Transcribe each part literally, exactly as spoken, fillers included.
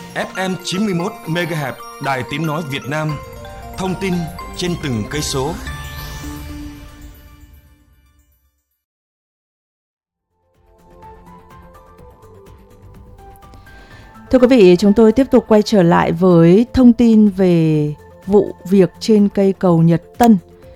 ép em chín mươi mốt mê ga héc Đài Tiếng nói Việt Nam. Thông tin trên từng cây số. Thưa quý vị, chúng tôi tiếp tục quay trở lại với thông tin về vụ việc trên cây cầu Nhật Tân.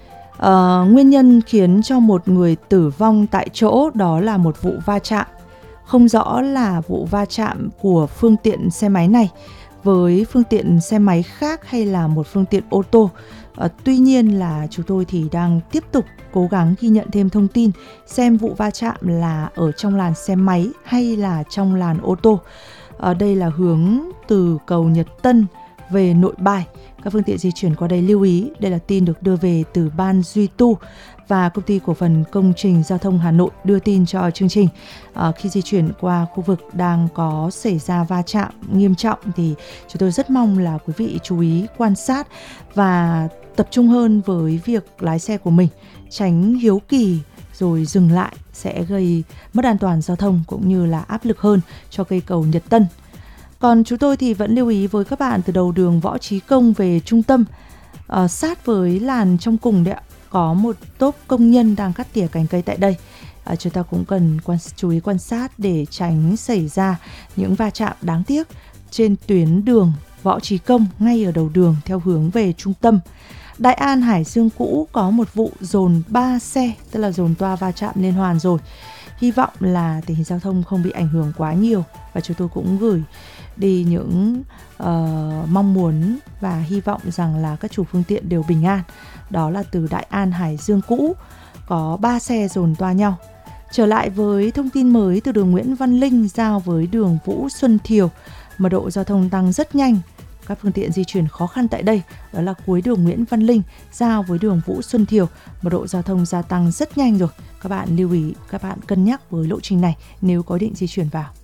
À, nguyên nhân khiến cho một người tử vong tại chỗ đó là một vụ va chạm. Không rõ là vụ va chạm của phương tiện xe máy này với phương tiện xe máy khác hay là một phương tiện ô tô. À, tuy nhiên là chúng tôi thì đang tiếp tục cố gắng ghi nhận thêm thông tin xem vụ va chạm là ở trong làn xe máy hay là trong làn ô tô. Ở đây là hướng từ cầu Nhật Tân về Nội Bài. Các phương tiện di chuyển qua đây lưu ý, đây là tin được đưa về từ Ban Duy Tu và Công ty Cổ phần Công trình Giao thông Hà Nội đưa tin cho chương trình. À, khi di chuyển qua khu vực đang có xảy ra va chạm nghiêm trọng thì chúng tôi rất mong là quý vị chú ý quan sát và tập trung hơn với việc lái xe của mình, tránh hiếu kỳ rồi dừng lại sẽ gây mất an toàn giao thông cũng như là áp lực hơn cho cây cầu Nhật Tân. Còn chúng tôi thì vẫn lưu ý với các bạn từ đầu đường Võ Trí Công về trung tâm, uh, sát với làn trong cùng đấy ạ, có một tốp công nhân đang cắt tỉa cành cây tại đây. Uh, chúng ta cũng cần quan, chú ý quan sát để tránh xảy ra những va chạm đáng tiếc trên tuyến đường Võ Trí Công ngay ở đầu đường theo hướng về trung tâm. Đại An Hải Dương cũ có một vụ dồn ba xe, tức là dồn toa va chạm liên hoàn rồi. Hy vọng là tình hình giao thông không bị ảnh hưởng quá nhiều và chúng tôi cũng gửi đi những uh, mong muốn và hy vọng rằng là các chủ phương tiện đều bình an. Đó là từ Đại An Hải Dương cũ có ba xe dồn toa nhau. Trở lại với thông tin mới từ đường Nguyễn Văn Linh giao với đường Vũ Xuân Thiều, mật độ giao thông tăng rất nhanh. Các phương tiện di chuyển khó khăn tại đây, đó là cuối đường Nguyễn Văn Linh giao với đường Vũ Xuân Thiều, mật độ giao thông gia tăng rất nhanh rồi. Các bạn lưu ý, các bạn cân nhắc với lộ trình này nếu có định di chuyển vào.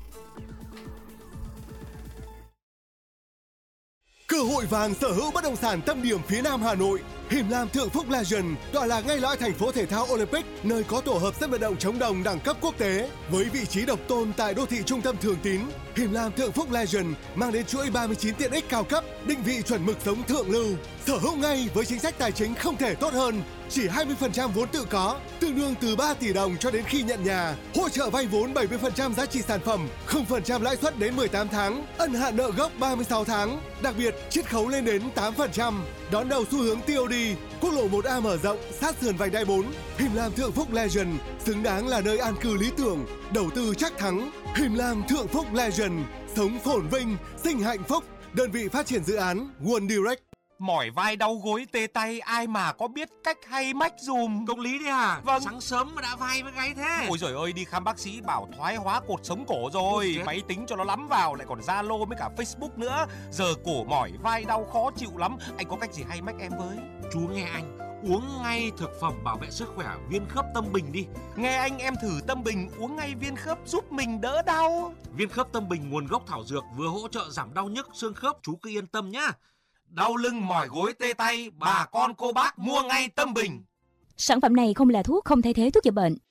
Cơ hội vàng sở hữu bất động sản tâm điểm phía Nam Hà Nội. Him Lam Thượng Phúc Legend tọa lạc ngay lõi thành phố thể thao Olympic, nơi có tổ hợp sân vận động chống đồng đẳng cấp quốc tế. Với vị trí độc tôn tại đô thị trung tâm Thường Tín, Him Lam Thượng Phúc Legend mang đến chuỗi ba mươi chín tiện ích cao cấp, định vị chuẩn mực sống thượng lưu. Sở hữu ngay với chính sách tài chính không thể tốt hơn, chỉ hai mươi phần trăm vốn tự có, tương đương từ ba tỷ đồng cho đến khi nhận nhà. Hỗ trợ vay vốn bảy mươi phần trăm giá trị sản phẩm, không phần trăm lãi suất đến mười tám tháng, ân hạn nợ gốc ba mươi sáu tháng. Đặc biệt, chiết khấu lên đến tám phần trăm. Đón đầu xu hướng tê ô đê, quốc lộ một A mở rộng sát sườn vành đai bốn. Him Lam Thượng Phúc Legend xứng đáng là nơi an cư lý tưởng, đầu tư chắc thắng. Him Lam Thượng Phúc Legend, sống phồn vinh, sinh hạnh phúc. Đơn vị phát triển dự án One Direct. Mỏi vai đau gối tê tay, ai mà có biết cách hay mách dùm. Công lý đấy à? Vâng. Sáng sớm mà đã vai với gáy thế. Ôi giời ơi, đi khám bác sĩ bảo thoái hóa cột sống cổ rồi. Máy tính cho nó lắm vào, lại còn Zalo với cả Facebook nữa. Giờ cổ mỏi vai đau khó chịu lắm. Anh có cách gì hay mách em với? Chú nghe anh, uống ngay thực phẩm bảo vệ sức khỏe Viên Khớp Tâm Bình đi. Nghe anh em thử Tâm Bình uống ngay viên khớp giúp mình đỡ đau. Viên Khớp Tâm Bình nguồn gốc thảo dược, vừa hỗ trợ giảm đau nhức xương khớp, chú cứ yên tâm nhá. Đau lưng mỏi gối tê tay, bà con cô bác mua ngay Tâm Bình. Sản phẩm này không là thuốc, không thay thế thuốc chữa bệnh.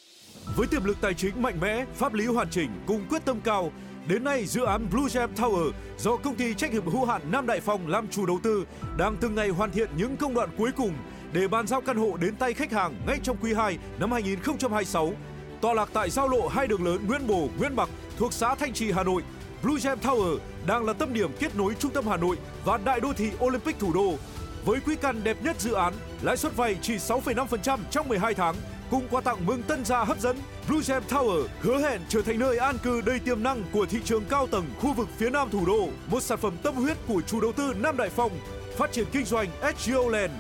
Với tiềm lực tài chính mạnh mẽ, pháp lý hoàn chỉnh cùng quyết tâm cao, đến nay dự án Blue Gem Tower do công ty trách nhiệm hữu hạn Nam Đại Phong làm chủ đầu tư đang từng ngày hoàn thiện những công đoạn cuối cùng để bàn giao căn hộ đến tay khách hàng ngay trong quý hai năm hai nghìn không trăm hai mươi sáu. Tọa lạc tại giao lộ hai đường lớn Nguyễn Bồ, Nguyễn Bạc thuộc xã Thanh Trì, Hà Nội. Blue Gem Tower đang là tâm điểm kết nối trung tâm Hà Nội và đại đô thị Olympic thủ đô. Với quỹ căn đẹp nhất dự án, lãi suất vay chỉ sáu phẩy năm phần trăm trong mười hai tháng, cùng quà tặng mừng tân gia hấp dẫn. Blue Gem Tower hứa hẹn trở thành nơi an cư đầy tiềm năng của thị trường cao tầng khu vực phía Nam thủ đô, một sản phẩm tâm huyết của chủ đầu tư Nam Đại Phong, phát triển kinh doanh ét giê o Land.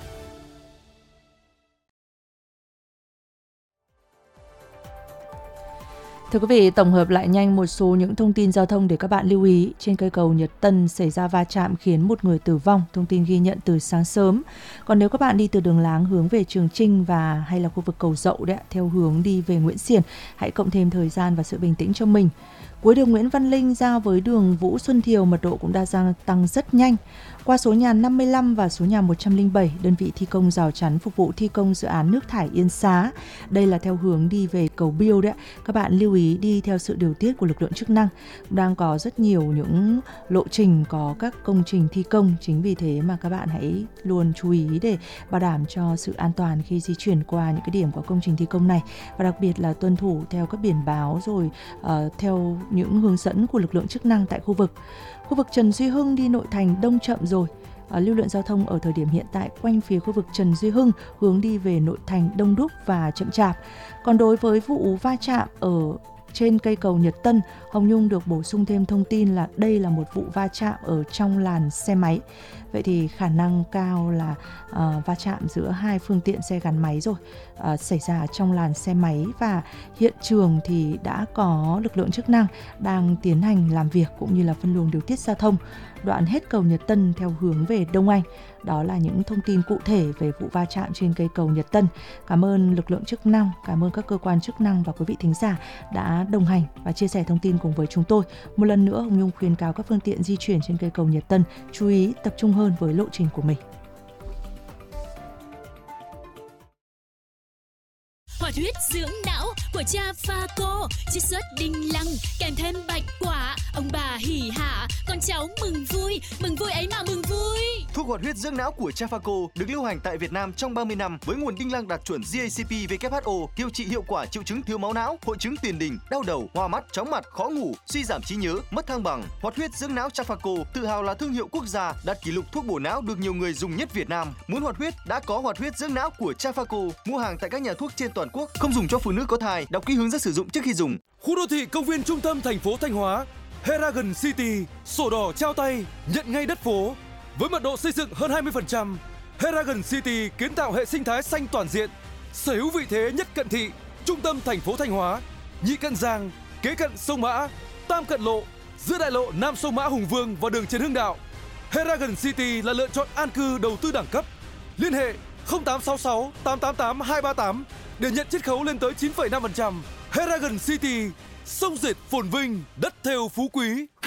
Thưa quý vị, tổng hợp lại nhanh một số những thông tin giao thông để các bạn lưu ý. Trên cây cầu Nhật Tân xảy ra va chạm khiến một người tử vong, thông tin ghi nhận từ sáng sớm. Còn nếu các bạn đi từ đường Láng hướng về Trường Chinh và hay là khu vực cầu Dậu đấy, theo hướng đi về Nguyễn Xiển, hãy cộng thêm thời gian và sự bình tĩnh cho mình. Cuối đường Nguyễn Văn Linh giao với đường Vũ Xuân Thiều mật độ cũng đã gia tăng rất nhanh. Qua số nhà năm mươi lăm và số nhà một trăm lẻ bảy, đơn vị thi công rào chắn phục vụ thi công dự án nước thải Yên Xá. Đây là theo hướng đi về cầu Biêu đấy. Các bạn lưu ý đi theo sự điều tiết của lực lượng chức năng. Đang có rất nhiều những lộ trình có các công trình thi công. Chính vì thế mà các bạn hãy luôn chú ý để bảo đảm cho sự an toàn khi di chuyển qua những cái điểm có công trình thi công này. Và đặc biệt là tuân thủ theo các biển báo rồi uh, theo những hướng dẫn của lực lượng chức năng tại khu vực. Khu vực Trần Duy Hưng đi nội thành đông chậm rồi. À, lưu lượng giao thông ở thời điểm hiện tại quanh phía khu vực Trần Duy Hưng hướng đi về nội thành đông đúc và chậm chạp. Còn đối với vụ va chạm ở trên cây cầu Nhật Tân, Hồng Nhung được bổ sung thêm thông tin là đây là một vụ va chạm ở trong làn xe máy. Vậy thì khả năng cao là uh, va chạm giữa hai phương tiện xe gắn máy rồi uh, xảy ra trong làn xe máy, và hiện trường thì đã có lực lượng chức năng đang tiến hành làm việc cũng như là phân luồng điều tiết giao thông đoạn hết cầu Nhật Tân theo hướng về Đông Anh. Đó là những thông tin cụ thể về vụ va chạm trên cây cầu Nhật Tân. Cảm ơn lực lượng chức năng, cảm ơn các cơ quan chức năng và quý vị thính giả đã đồng hành và chia sẻ thông tin cùng với chúng tôi. Một lần nữa, Hồng Nhung khuyến cáo các phương tiện di chuyển trên cây cầu Nhật Tân chú ý tập trung hơn với lộ trình của mình. Hoạt huyết dưỡng não của cha Phaco, chiết xuất đinh lăng kèm thêm bạch quả, ông bà hỉ hả, con cháu mừng vui, mừng vui ấy mà mừng vui. Thuốc hoạt huyết dưỡng não của cha Phaco được lưu hành tại Việt Nam trong ba mươi năm với nguồn đinh lăng đạt chuẩn giê a xê pê W H O, điều trị hiệu quả triệu chứng thiếu máu não, hội chứng tiền đình, đau đầu, hoa mắt, chóng mặt, khó ngủ, suy giảm trí nhớ, mất thăng bằng. Hoạt huyết dưỡng não cha Phaco tự hào là thương hiệu quốc gia, đạt kỷ lục thuốc bổ não được nhiều người dùng nhất Việt Nam. Muốn hoạt huyết đã có hoạt huyết dưỡng não của cha Phaco, mua hàng tại các nhà thuốc trên toàn quốc. Không dùng cho phụ nữ có thai, đọc kỹ hướng dẫn sử dụng trước khi dùng. Khu đô thị công viên trung tâm thành phố Thanh Hóa, Heragon City, sổ đỏ trao tay, nhận ngay đất phố. Với mật độ xây dựng hơn hai mươi phần trăm, Heragon City kiến tạo hệ sinh thái xanh toàn diện, sở hữu vị thế nhất cận thị, trung tâm thành phố Thanh Hóa, nhị cận Giang, kế cận sông Mã, tam cận lộ, giữa đại lộ Nam sông Mã Hùng Vương và đường Trần Hưng Đạo. Heragon City là lựa chọn an cư đầu tư đẳng cấp. Liên hệ không tám sáu sáu tám tám tám hai ba tám để nhận chiết khấu lên tới chín phẩy năm phần trăm. Heragon City, sông dệt phồn vinh, đất thêu phú quý.